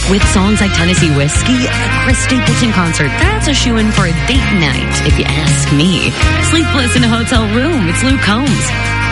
With songs like Tennessee Whiskey, a Chris Stapleton concert, that's a shoo-in for a date night, if you ask me. Sleepless in a Hotel Room, it's Luke Combs.